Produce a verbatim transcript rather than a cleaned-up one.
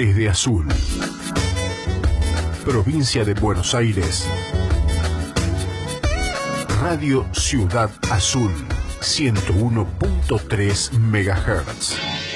desde Azul, provincia de Buenos Aires. Radio Ciudad Azul, ciento uno punto tres megahertz.